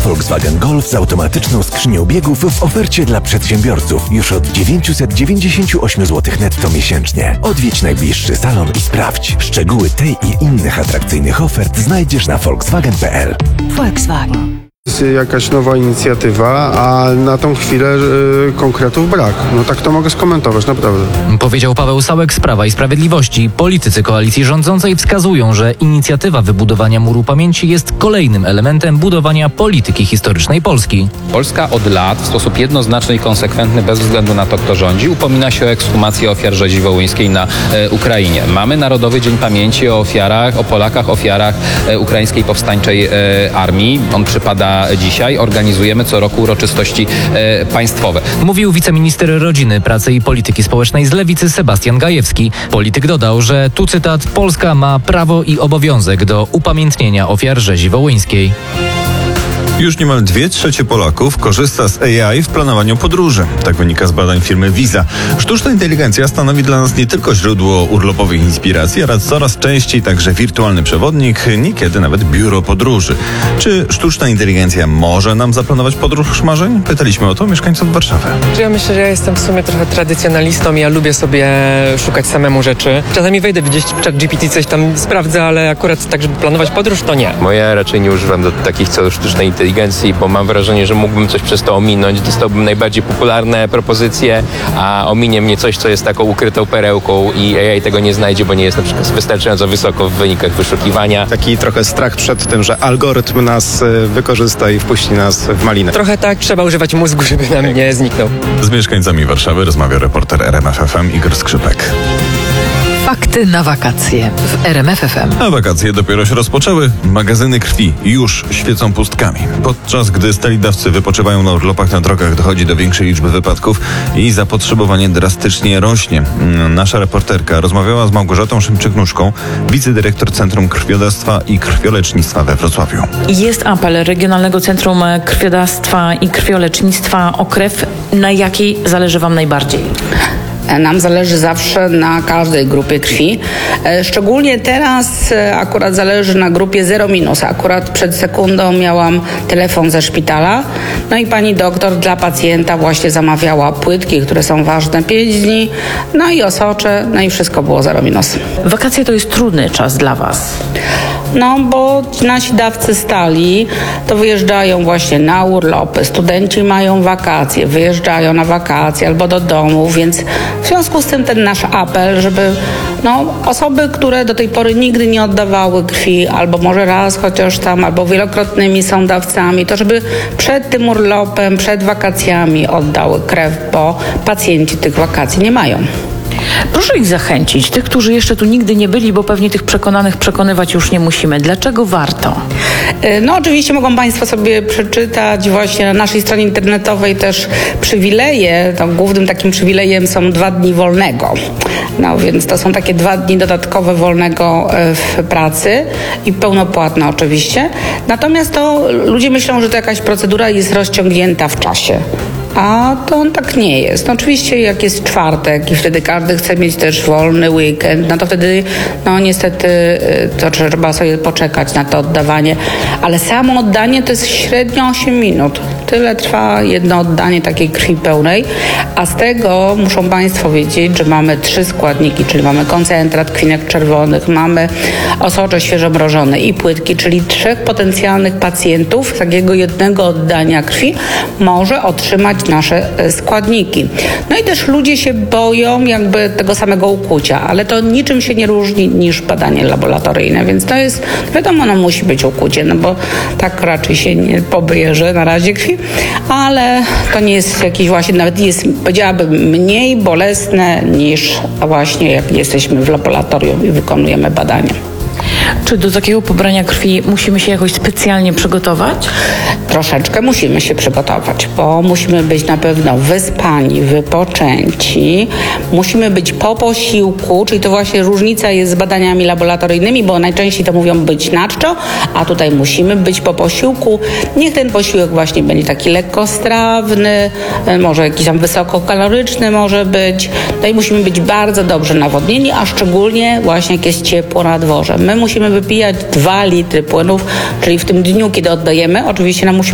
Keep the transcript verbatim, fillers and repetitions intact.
Volkswagen Golf z automatyczną skrzynią biegów w ofercie dla przedsiębiorców już od dziewięćset dziewięćdziesiąt osiem złotych netto miesięcznie. Odwiedź najbliższy salon i sprawdź. Szczegóły tej i innych atrakcyjnych ofert znajdziesz na volkswagen kropka p l. Volkswagen. Jest jakaś nowa inicjatywa, a na tą chwilę y, konkretów brak. No tak to mogę skomentować, naprawdę. Powiedział Paweł Sałek z Prawa i Sprawiedliwości. Politycy koalicji rządzącej wskazują, że inicjatywa wybudowania muru pamięci jest kolejnym elementem budowania polityki historycznej Polski. Polska od lat w sposób jednoznaczny i konsekwentny, bez względu na to, kto rządzi, upomina się o ekshumację ofiar rzezi wołyńskiej na e, Ukrainie. Mamy Narodowy Dzień Pamięci o ofiarach, o Polakach, ofiarach e, ukraińskiej powstańczej e, armii. On przypada dzisiaj. Organizujemy co roku uroczystości e, państwowe. Mówił wiceminister rodziny, pracy i polityki społecznej z Lewicy Sebastian Gajewski. Polityk dodał, że tu cytat: Polska ma prawo i obowiązek do upamiętnienia ofiar rzezi wołyńskiej. Już niemal dwie trzecie Polaków korzysta z A I w planowaniu podróży. Tak wynika z badań firmy Visa. Sztuczna inteligencja stanowi dla nas nie tylko źródło urlopowych inspiracji, ale coraz częściej także wirtualny przewodnik, niekiedy nawet biuro podróży. Czy sztuczna inteligencja może nam zaplanować podróż marzeń? Pytaliśmy o to mieszkańców Warszawy. Ja myślę, że ja jestem w sumie trochę tradycjonalistą i ja lubię sobie szukać samemu rzeczy. Czasami wejdę gdzieś w ChatGPT, coś tam sprawdzę, ale akurat tak, żeby planować podróż, to nie. Bo ja raczej nie używam do takich celów sztucznej inteligencji. Bo mam wrażenie, że mógłbym coś przez to ominąć. Dostałbym najbardziej popularne propozycje, a ominie mnie coś, co jest taką ukrytą perełką i A I tego nie znajdzie, bo nie jest na przykład wystarczająco wysoko w wynikach wyszukiwania. Taki trochę strach przed tym, że algorytm nas wykorzysta i wpuści nas w malinę. Trochę tak, trzeba używać mózgu, żeby nam nie zniknął. Z mieszkańcami Warszawy rozmawia reporter R M F F M Igor Skrzypek. Fakty na wakacje w R M F F M. A wakacje dopiero się rozpoczęły. Magazyny krwi już świecą pustkami. Podczas gdy stali dawcy wypoczywają na urlopach na drogach, dochodzi do większej liczby wypadków i zapotrzebowanie drastycznie rośnie. Nasza reporterka rozmawiała z Małgorzatą Szymczyk-Nóżką, wicedyrektor Centrum Krwiodawstwa i Krwiolecznictwa we Wrocławiu. Jest apel Regionalnego Centrum Krwiodawstwa i Krwiolecznictwa o krew. Na jakiej zależy Wam najbardziej? Nam zależy zawsze na każdej grupie krwi. Szczególnie teraz akurat zależy na grupie zero minus. Akurat przed sekundą miałam telefon ze szpitala. No i pani doktor dla pacjenta właśnie zamawiała płytki, które są ważne pięć dni. No i osocze, no i wszystko było zero minus. Wakacje to jest trudny czas dla Was. No, bo nasi dawcy stali to wyjeżdżają właśnie na urlopy. Studenci mają wakacje, wyjeżdżają na wakacje albo do domu, więc w związku z tym ten nasz apel, żeby no, osoby, które do tej pory nigdy nie oddawały krwi, albo może raz chociaż tam, albo wielokrotnymi są dawcami, to żeby przed tym urlopem, przed wakacjami oddały krew, bo pacjenci tych wakacji nie mają. Proszę ich zachęcić, tych, którzy jeszcze tu nigdy nie byli, bo pewnie tych przekonanych przekonywać już nie musimy. Dlaczego warto? No oczywiście mogą Państwo sobie przeczytać właśnie na naszej stronie internetowej też przywileje. Tam głównym takim przywilejem są dwa dni wolnego. No więc to są takie dwa dni dodatkowe wolnego w pracy i pełnopłatne oczywiście. Natomiast to ludzie myślą, że to jakaś procedura jest rozciągnięta w czasie. A to on tak nie jest. No oczywiście jak jest czwartek i wtedy każdy chce mieć też wolny weekend, no to wtedy no niestety to trzeba sobie poczekać na to oddawanie. Ale samo oddanie to jest średnio osiem minut. Tyle trwa jedno oddanie takiej krwi pełnej, a z tego muszą Państwo wiedzieć, że mamy trzy składniki, czyli mamy koncentrat krwinek czerwonych, mamy osocze świeżo mrożone i płytki, czyli trzech potencjalnych pacjentów z takiego jednego oddania krwi może otrzymać nasze składniki. No i też ludzie się boją jakby tego samego ukłucia, ale to niczym się nie różni niż badanie laboratoryjne, więc to jest, wiadomo, ono musi być ukłucie, no bo tak raczej się nie pobierze na razie krwi, ale to nie jest jakiś właśnie, nawet jest, powiedziałabym, mniej bolesne niż właśnie jak jesteśmy w laboratorium i wykonujemy badania. Czy do takiego pobrania krwi musimy się jakoś specjalnie przygotować? Troszeczkę musimy się przygotować, bo musimy być na pewno wyspani, wypoczęci. Musimy być po posiłku, czyli to właśnie różnica jest z badaniami laboratoryjnymi, bo najczęściej to mówią być na czczo, a tutaj musimy być po posiłku. Niech ten posiłek właśnie będzie taki lekkostrawny, może jakiś tam wysokokaloryczny może być. No i musimy być bardzo dobrze nawodnieni, a szczególnie właśnie jak jest ciepło na dworze. My musimy wypijać dwa litry płynów, czyli w tym dniu, kiedy oddajemy, oczywiście nam musimy